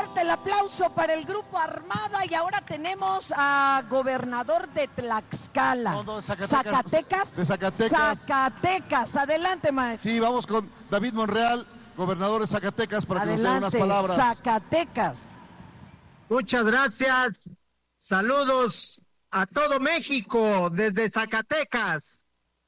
Fuerte el aplauso para el Grupo Armada y ahora tenemos a gobernador de Tlaxcala. No, Zacatecas. De Zacatecas. Zacatecas. Adelante, maestro. Sí, vamos con David Monreal, gobernador de Zacatecas, para que nos dé unas palabras. Zacatecas. Muchas gracias. Saludos a todo México desde Zacatecas.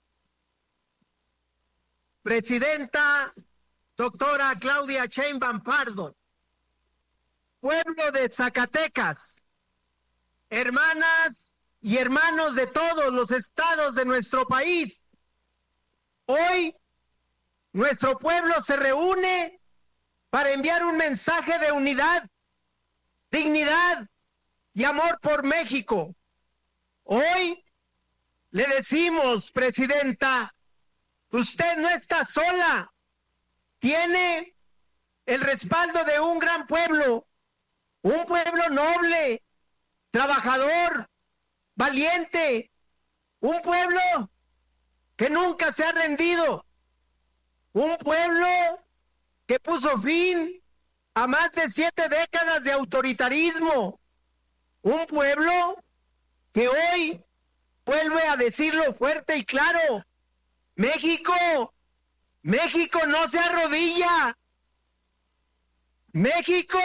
Presidenta doctora Claudia Sheinbaum Pardo, pueblo de Zacatecas, hermanas y hermanos de todos los estados de nuestro país, hoy nuestro pueblo se reúne para enviar un mensaje de unidad, dignidad y amor por México. Hoy le decimos, presidenta, usted no está sola, tiene el respaldo de un gran pueblo, un pueblo noble, trabajador, valiente, un pueblo que nunca se ha rendido, un pueblo que puso fin a más de 7 décadas de autoritarismo, un pueblo que hoy vuelve a decirlo fuerte y claro: México no se arrodilla, México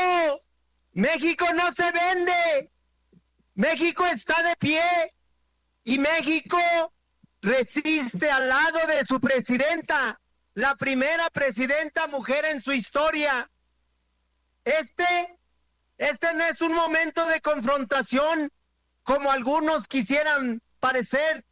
no se vende, México está de pie y México resiste al lado de su presidenta, la primera presidenta mujer en su historia. Este no es un momento de confrontación como algunos quisieran parecer.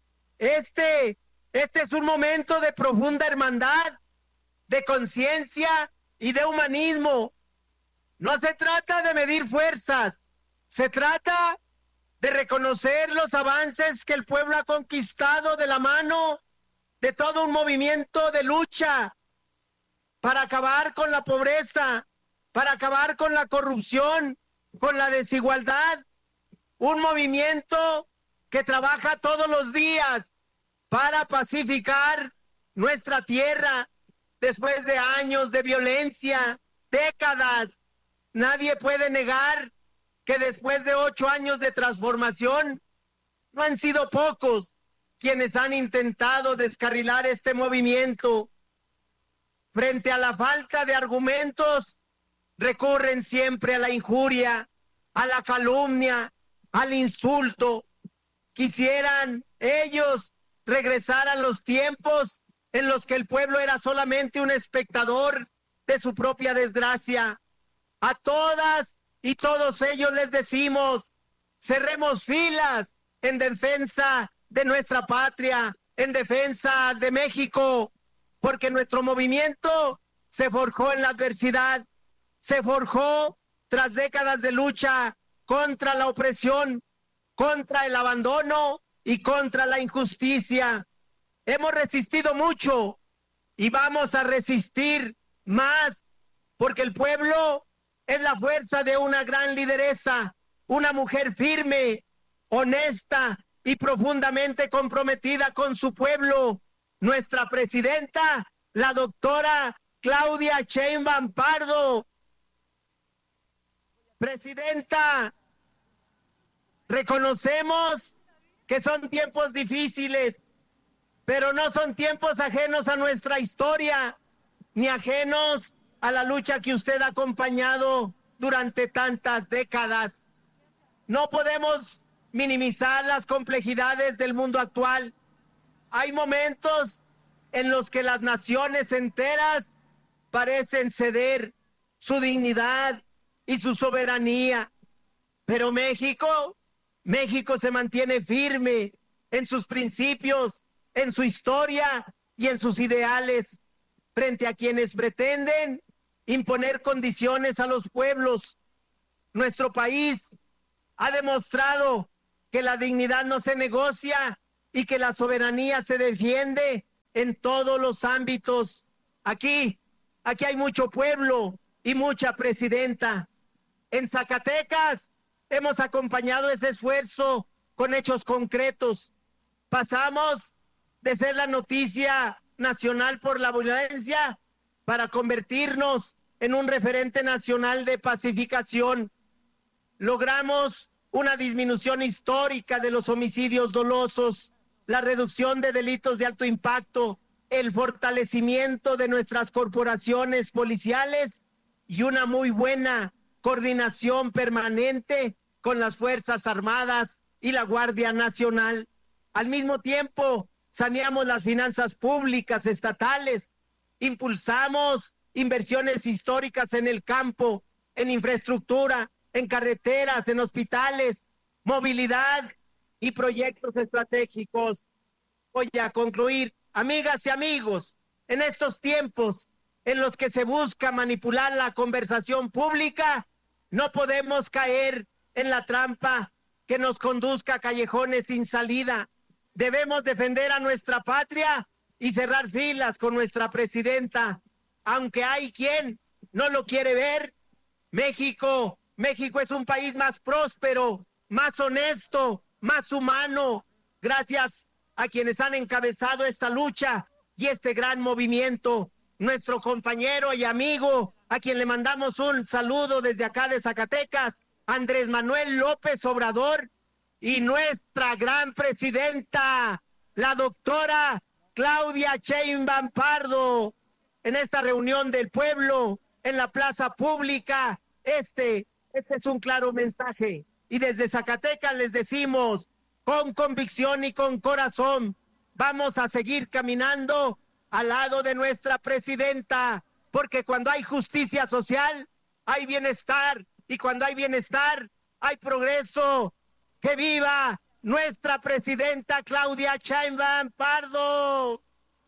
Este es un momento de profunda hermandad, de conciencia y de humanismo. No se trata de medir fuerzas, se trata de reconocer los avances que el pueblo ha conquistado de la mano de todo un movimiento de lucha para acabar con la pobreza, para acabar con la corrupción, con la desigualdad. Un movimiento que trabaja todos los días para pacificar nuestra tierra después de años de violencia, décadas. Nadie puede negar que después de 8 años de transformación, no han sido pocos quienes han intentado descarrilar este movimiento. Frente a la falta de argumentos, recurren siempre a la injuria, a la calumnia, al insulto. Quisieran ellos regresar a los tiempos en los que el pueblo era solamente un espectador de su propia desgracia. A todas y todos ellos les decimos: cerremos filas en defensa de nuestra patria, en defensa de México, porque nuestro movimiento se forjó en la adversidad, se forjó tras décadas de lucha contra la opresión, contra el abandono y contra la injusticia. Hemos resistido mucho y vamos a resistir más, porque el pueblo es la fuerza de una gran lideresa, una mujer firme, honesta y profundamente comprometida con su pueblo, nuestra presidenta, la doctora Claudia Sheinbaum Pardo. Presidenta, reconocemos que son tiempos difíciles, pero no son tiempos ajenos a nuestra historia, ni ajenos a la lucha que usted ha acompañado durante tantas décadas. No podemos minimizar las complejidades del mundo actual. Hay momentos en los que las naciones enteras parecen ceder su dignidad y su soberanía, pero México se mantiene firme en sus principios, en su historia y en sus ideales, frente a quienes pretenden imponer condiciones a los pueblos. Nuestro país ha demostrado que la dignidad no se negocia y que la soberanía se defiende en todos los ámbitos. Aquí hay mucho pueblo y mucha presidenta. En Zacatecas hemos acompañado ese esfuerzo con hechos concretos. Pasamos de ser la noticia nacional por la violencia para convertirnos en un referente nacional de pacificación. Logramos una disminución histórica de los homicidios dolosos, la reducción de delitos de alto impacto, el fortalecimiento de nuestras corporaciones policiales y una muy buena coordinación permanente con las Fuerzas Armadas y la Guardia Nacional. Al mismo tiempo, saneamos las finanzas públicas estatales, impulsamos inversiones históricas en el campo, en infraestructura, en carreteras, en hospitales, movilidad y proyectos estratégicos. Voy a concluir, amigas y amigos, en estos tiempos en los que se busca manipular la conversación pública, no podemos caer en la trampa que nos conduzca a callejones sin salida. Debemos defender a nuestra patria y cerrar filas con nuestra presidenta. Aunque hay quien no lo quiere ver, México es un país más próspero, más honesto, más humano, gracias a quienes han encabezado esta lucha y este gran movimiento. Nuestro compañero y amigo, a quien le mandamos un saludo desde acá de Zacatecas, Andrés Manuel López Obrador, y nuestra gran presidenta, la doctora Claudia Sheinbaum Pardo, en esta reunión del pueblo, en la plaza pública. Este es un claro mensaje. Y desde Zacatecas les decimos, con convicción y con corazón, vamos a seguir caminando al lado de nuestra presidenta, porque cuando hay justicia social, hay bienestar, y cuando hay bienestar, hay progreso. ¡Que viva nuestra presidenta Claudia Sheinbaum Pardo!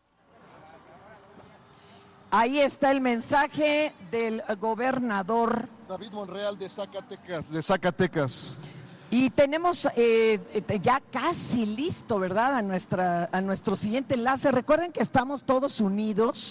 Ahí está el mensaje del gobernador David Monreal de Zacatecas. Y tenemos ya casi listo, ¿verdad? A nuestro siguiente enlace. Recuerden que estamos todos unidos,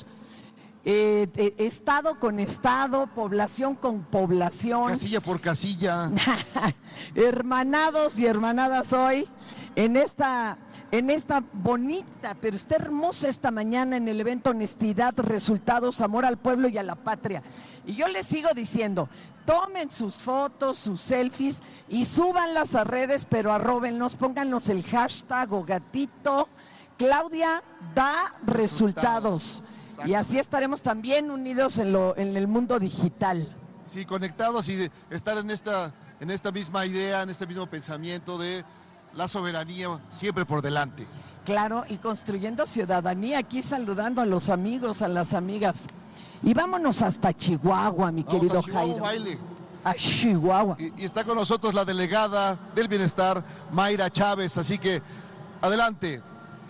estado con estado, población con población. Casilla por casilla. Hermanados y hermanadas hoy en esta bonita, pero está hermosa esta mañana en el evento Honestidad, Resultados, Amor al Pueblo y a la Patria. Y yo les sigo diciendo, tomen sus fotos, sus selfies y súbanlas a redes, pero arróbennos, pónganos el hashtag o gatito, Claudia da resultados. Y así estaremos también unidos en el mundo digital. Sí, conectados y estar en esta misma idea, en este mismo pensamiento de la soberanía siempre por delante. Claro, y construyendo ciudadanía, aquí saludando a los amigos, a las amigas. Y vámonos hasta Chihuahua, mi querido Jairo. Baile. A Chihuahua. Y está con nosotros la delegada del bienestar, Mayra Chávez, así que adelante.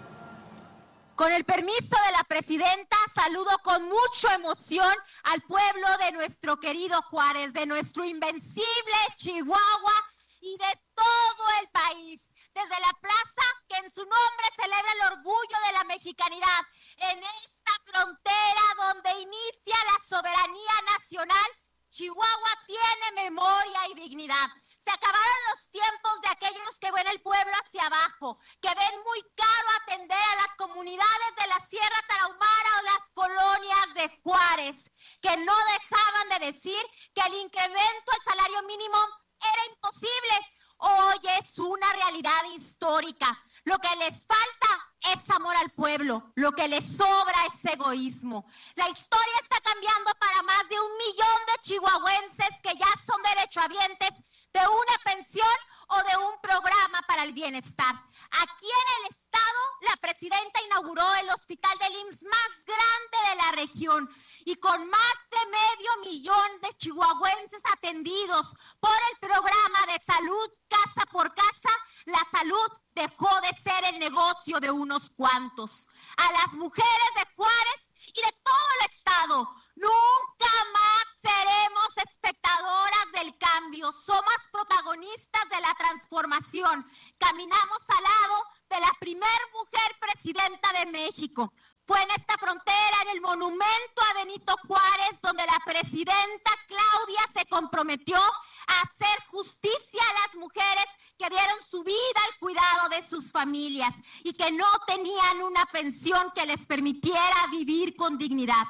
Con el permiso de la presidenta, saludo con mucha emoción al pueblo de nuestro querido Juárez, de nuestro invencible Chihuahua y de todo el país. Desde la plaza que en su nombre celebra el orgullo de la mexicanidad, en esta frontera donde inicia la soberanía nacional, Chihuahua tiene memoria y dignidad. Se acabaron los tiempos de aquellos que ven el pueblo hacia abajo, que ven muy caro atender a las comunidades de la Sierra Tarahumara o las colonias de Juárez, que no dejaban de decir que el incremento al salario mínimo era imposible. Hoy es una realidad histórica. Lo que les falta es amor al pueblo, lo que les sobra es egoísmo. La historia está cambiando para más de 1 millón de chihuahuenses que ya son derechohabientes de una pensión o de un programa para el bienestar. Aquí en el estado, la presidenta inauguró el hospital del IMSS más grande de la región y con más de 500,000 de chihuahuenses atendidos por el programa de salud casa por casa, la salud dejó de ser el negocio de unos cuantos. A las mujeres de Juárez y de todo el estado, nunca más seremos espectadoras del cambio, somos protagonistas de la transformación. Caminamos al lado de la primer mujer presidenta de México. Fue en esta frontera, en el monumento a Benito Juárez, donde la presidenta Claudia se comprometió a hacer justicia a las mujeres que dieron su vida al cuidado de sus familias y que no tenían una pensión que les permitiera vivir con dignidad.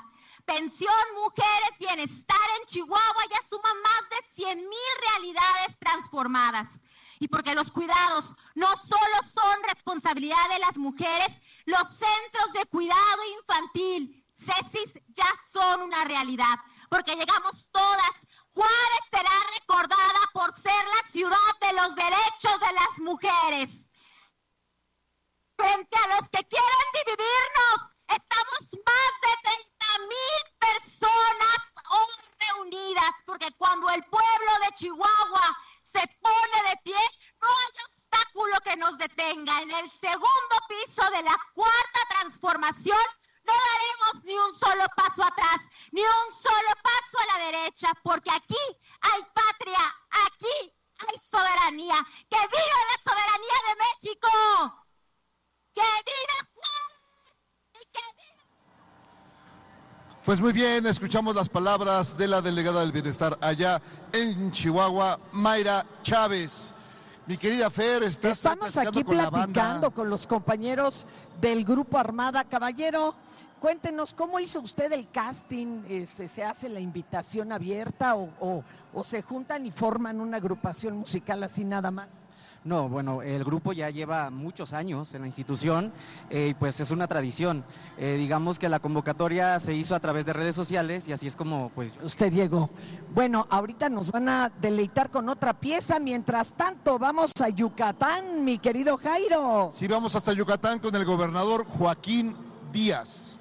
Pensión Mujeres Bienestar en Chihuahua ya suma más de 100,000 realidades transformadas. Y porque los cuidados no solo son responsabilidad de las mujeres, los centros de cuidado infantil, CECIS, ya son una realidad. Porque llegamos todas. Juárez será recordada por ser la ciudad de los derechos de las mujeres. Frente a los que quieren dividirnos, estamos más de 30,000 personas hoy reunidas, porque cuando el pueblo de Chihuahua se pone de pie, no hay obstáculo que nos detenga. En el segundo piso de la cuarta transformación no daremos ni un solo paso atrás, ni un solo paso a la derecha, porque aquí hay patria, aquí hay soberanía. ¡Que viva la soberanía de México! ¡Que viva Juárez! ¡Y que viva! Pues muy bien, escuchamos las palabras de la delegada del Bienestar allá en Chihuahua, Mayra Chávez. Mi querida Fer, estamos aquí platicando con los compañeros del Grupo Armada. Caballero, cuéntenos, ¿cómo hizo usted el casting? ¿Se hace la invitación abierta o se juntan y forman una agrupación musical así nada más? No, bueno, el grupo ya lleva muchos años en la institución, pues es una tradición. Digamos que la convocatoria se hizo a través de redes sociales y así es como pues... Usted llegó. Bueno, ahorita nos van a deleitar con otra pieza. Mientras tanto, vamos a Yucatán, mi querido Jairo. Sí, vamos hasta Yucatán con el gobernador Joaquín Díaz.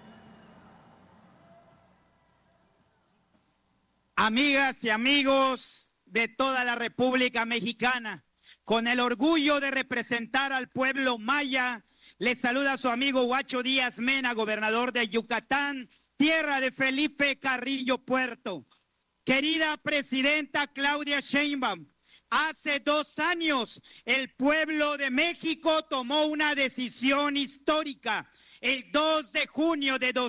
Amigas y amigos de toda la República Mexicana, con el orgullo de representar al pueblo maya, les saluda su amigo Huacho Díaz Mena, gobernador de Yucatán, tierra de Felipe Carrillo Puerto. Querida presidenta Claudia Sheinbaum, hace 2 años el pueblo de México tomó una decisión histórica. El 2 de junio de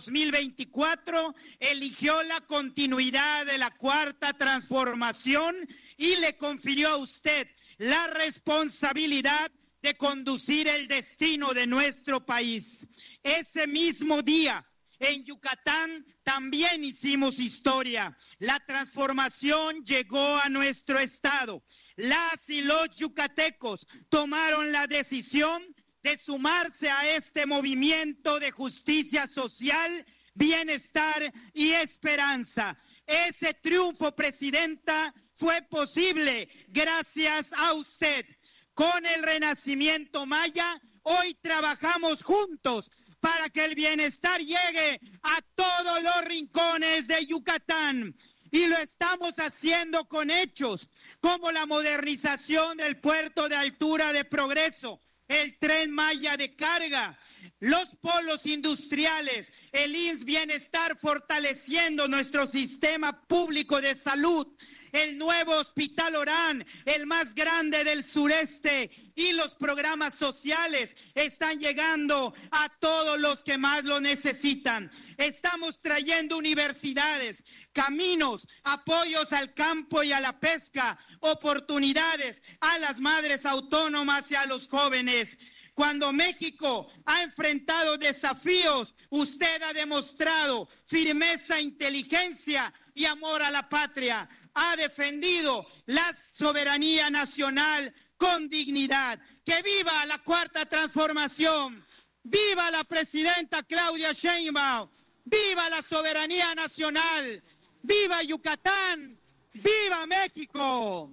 2024 eligió la continuidad de la cuarta transformación y le confirió a usted la responsabilidad de conducir el destino de nuestro país. Ese mismo día, en Yucatán también hicimos historia. La transformación llegó a nuestro estado. Las y los yucatecos tomaron la decisión de sumarse a este movimiento de justicia social, bienestar y esperanza. Ese triunfo, presidenta, fue posible gracias a usted. Con el renacimiento maya, hoy trabajamos juntos para que el bienestar llegue a todos los rincones de Yucatán. Y lo estamos haciendo con hechos, como la modernización del puerto de altura de Progreso, el Tren Maya de carga, los polos industriales, el IMSS Bienestar fortaleciendo nuestro sistema público de salud, el nuevo Hospital Orán, el más grande del sureste, y los programas sociales están llegando a todos los que más lo necesitan. Estamos trayendo universidades, caminos, apoyos al campo y a la pesca, oportunidades a las madres autónomas y a los jóvenes. Cuando México ha enfrentado desafíos, usted ha demostrado firmeza, inteligencia y amor a la patria. Ha defendido la soberanía nacional con dignidad. ¡Que viva la cuarta transformación! ¡Viva la presidenta Claudia Sheinbaum! ¡Viva la soberanía nacional! ¡Viva Yucatán! ¡Viva México!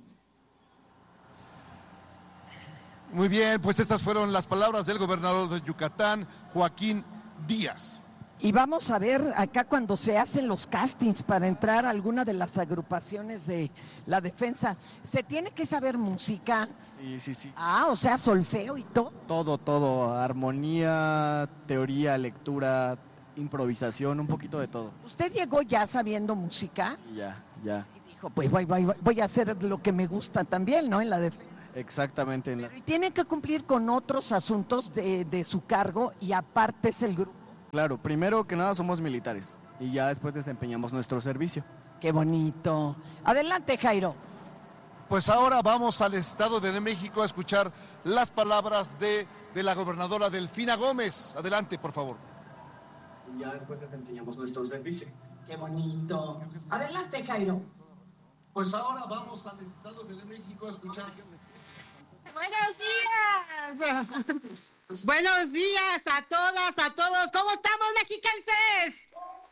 Muy bien, pues estas fueron las palabras del gobernador de Yucatán, Joaquín Díaz. Y vamos a ver acá cuando se hacen los castings para entrar a alguna de las agrupaciones de la defensa, ¿se tiene que saber música? Sí. Ah, o sea, solfeo y todo. Todo, armonía, teoría, lectura, improvisación, un poquito de todo. ¿Usted llegó ya sabiendo música? Ya. Y dijo, pues voy a hacer lo que me gusta también, ¿no? En la defensa. Exactamente. Y tiene que cumplir con otros asuntos de su cargo y aparte es el grupo. Claro, primero que nada somos militares y ya después desempeñamos nuestro servicio. Qué bonito. Adelante, Jairo. Pues ahora vamos al Estado de México a escuchar las palabras de la gobernadora Delfina Gómez. Adelante, por favor. y ya después desempeñamos nuestro servicio. Qué bonito. Adelante, Jairo. Pues ahora vamos al Estado de México a escuchar. Buenos días. Buenos días a todas, a todos. ¿Cómo estamos, mexiquenses?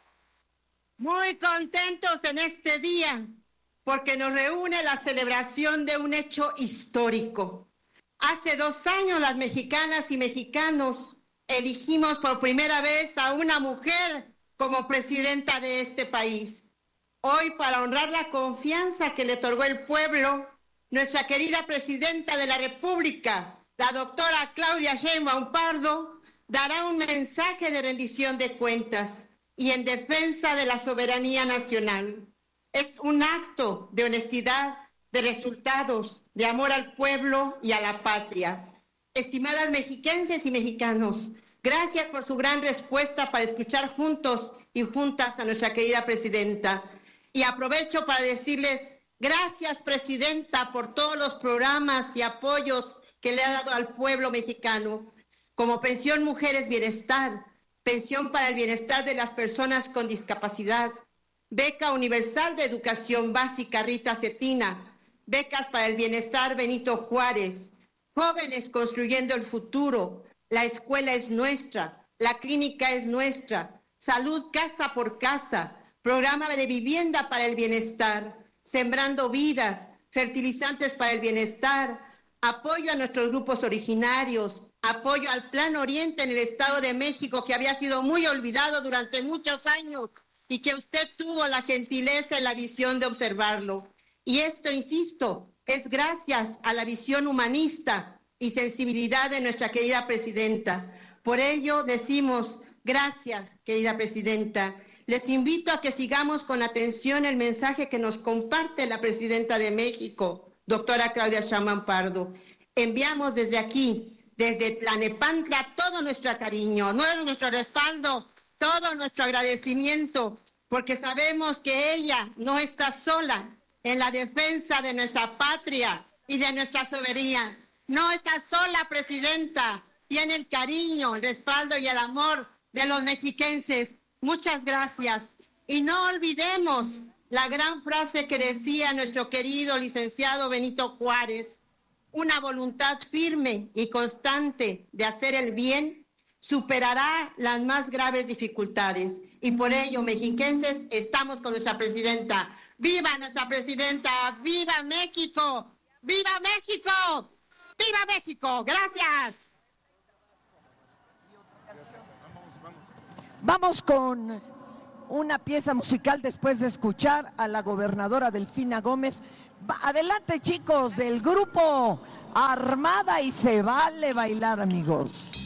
Muy contentos en este día, porque nos reúne la celebración de un hecho histórico. Hace 2 años las mexicanas y mexicanos elegimos por primera vez a una mujer como presidenta de este país. Hoy, para honrar la confianza que le otorgó el pueblo, nuestra querida presidenta de la República, la doctora Claudia Sheinbaum Pardo, dará un mensaje de rendición de cuentas y en defensa de la soberanía nacional. Es un acto de honestidad, de resultados, de amor al pueblo y a la patria. Estimadas mexiquenses y mexicanos, gracias por su gran respuesta para escuchar juntos y juntas a nuestra querida presidenta. Y aprovecho para decirles gracias, presidenta, por todos los programas y apoyos que le ha dado al pueblo mexicano, como Pensión Mujeres Bienestar, Pensión para el Bienestar de las Personas con Discapacidad, Beca Universal de Educación Básica Rita Cetina, Becas para el Bienestar Benito Juárez, Jóvenes Construyendo el Futuro, La Escuela es Nuestra, La Clínica es Nuestra, Salud Casa por Casa, Programa de Vivienda para el Bienestar, Sembrando Vidas, Fertilizantes para el Bienestar, apoyo a nuestros grupos originarios, apoyo al Plan Oriente en el Estado de México, que había sido muy olvidado durante muchos años y que usted tuvo la gentileza y la visión de observarlo. Y esto, insisto, es gracias a la visión humanista y sensibilidad de nuestra querida presidenta. Por ello decimos gracias, querida presidenta. Les invito a que sigamos con atención el mensaje que nos comparte la presidenta de México, doctora Claudia Sheinbaum Pardo. Enviamos desde aquí, desde Tlalnepantla, todo nuestro cariño, nuestro respaldo, todo nuestro agradecimiento, porque sabemos que ella no está sola en la defensa de nuestra patria y de nuestra soberanía. No está sola, presidenta. Tiene el cariño, el respaldo y el amor de los mexiquenses. Muchas gracias. Y no olvidemos la gran frase que decía nuestro querido licenciado Benito Juárez: una voluntad firme y constante de hacer el bien superará las más graves dificultades. Y por ello, mexiquenses, estamos con nuestra presidenta. ¡Viva nuestra presidenta! ¡Viva México! ¡Viva México! ¡Viva México! ¡Gracias! Vamos con una pieza musical después de escuchar a la gobernadora Delfina Gómez. Adelante, chicos, del grupo Armada, y se vale bailar, amigos.